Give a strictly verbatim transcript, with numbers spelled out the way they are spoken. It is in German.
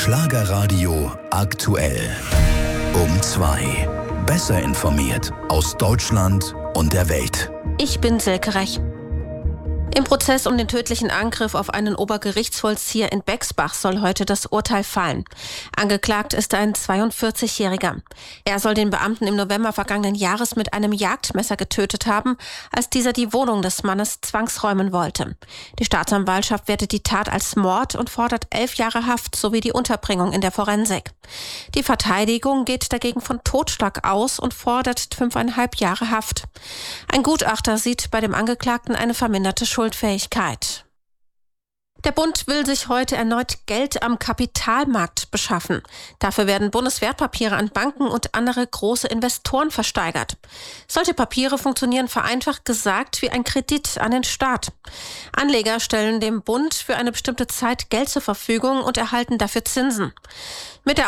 Schlagerradio aktuell. Um zwei. Besser informiert aus Deutschland und der Welt. Ich bin Silke Rech. Im Prozess um den tödlichen Angriff auf einen Obergerichtsvollzieher in Bexbach soll heute das Urteil fallen. Angeklagt ist ein zweiundvierzigjähriger. Er soll den Beamten im November vergangenen Jahres mit einem Jagdmesser getötet haben, als dieser die Wohnung des Mannes zwangsräumen wollte. Die Staatsanwaltschaft wertet die Tat als Mord und fordert elf Jahre Haft sowie die Unterbringung in der Forensik. Die Verteidigung geht dagegen von Totschlag aus und fordert fünfeinhalb Jahre Haft. Ein Gutachter sieht bei dem Angeklagten eine verminderte Schuldfähigkeit. Der Bund will sich heute erneut Geld am Kapitalmarkt beschaffen. Dafür werden Bundeswertpapiere an Banken und andere große Investoren versteigert. Solche Papiere funktionieren vereinfacht gesagt wie ein Kredit an den Staat. Anleger stellen dem Bund für eine bestimmte Zeit Geld zur Verfügung und erhalten dafür Zinsen. Mit der